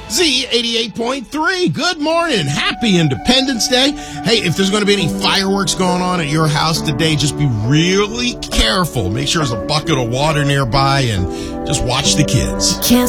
Z88.3. Good morning. Happy Independence Day. Hey, if there's going to be any fireworks going on at your house today, just be really careful. Make sure there's a bucket of water nearby and just watch the kids. Can't